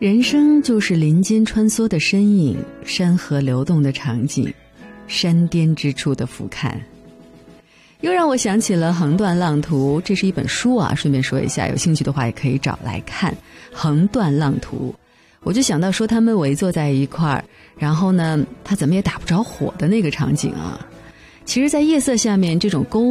人生就是林间穿梭的身影，山河流动的场景，山巅之处的俯瞰。又让我想起了《横断浪图》，这是一本书啊，顺便说一下，有兴趣的话也可以找来看《横断浪图》。我就想到说他们围坐在一块儿，然后呢他怎么也打不着火的那个场景啊。其实在夜色下面，这种篝